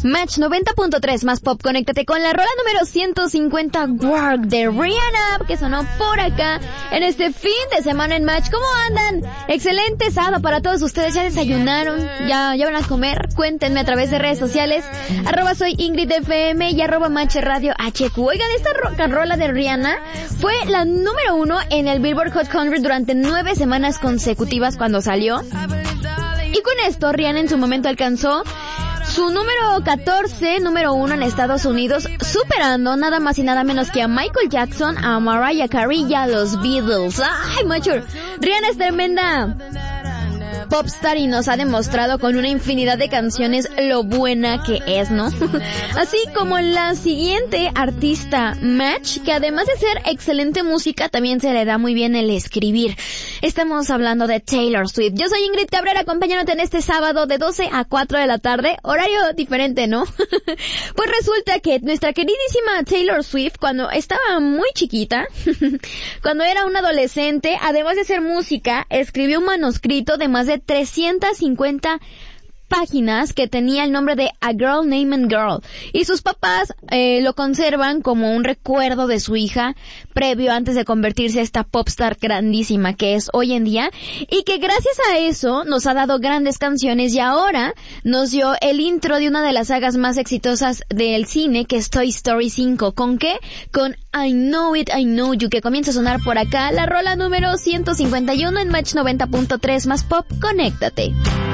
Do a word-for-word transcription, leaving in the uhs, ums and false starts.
Match noventa punto tres más pop. Conéctate con la rola número ciento cincuenta, Work, de Rihanna, que sonó por acá en este fin de semana en Match. ¿Cómo andan? Excelente sábado para todos ustedes. ¿Ya desayunaron? ¿Ya, ya van a comer? Cuéntenme a través de redes sociales. Arroba soy Ingrid F M y arroba Match Radio H Q. Oigan, esta ro- rola de Rihanna fue la número uno en el Billboard Hot cien durante nueve semanas consecutivas cuando salió. Y con esto, Rihanna en su momento alcanzó su número catorce, número uno en Estados Unidos, superando nada más y nada menos que a Michael Jackson, a Mariah Carey y a los Beatles. ¡Ay, macho! Rihanna es tremenda popstar y nos ha demostrado con una infinidad de canciones lo buena que es, ¿no? Así como la siguiente artista, Match, que además de ser excelente música, también se le da muy bien el escribir. Estamos hablando de Taylor Swift. Yo soy Ingrid Cabrera, acompañándote en este sábado de doce a cuatro de la tarde, horario diferente, ¿no? Pues resulta que nuestra queridísima Taylor Swift, cuando estaba muy chiquita, cuando era una adolescente, además de hacer música, escribió un manuscrito de más de trescientas cincuenta páginas que tenía el nombre de A Girl Named Girl, y sus papás eh, lo conservan como un recuerdo de su hija previo antes de convertirse a esta popstar grandísima que es hoy en día, y que gracias a eso nos ha dado grandes canciones y ahora nos dio el intro de una de las sagas más exitosas del cine, que es Toy Story cinco. ¿Con qué? Con I Know It, I Know You, que comienza a sonar por acá, la rola número ciento cincuenta y uno en Match noventa punto tres más pop. Conéctate.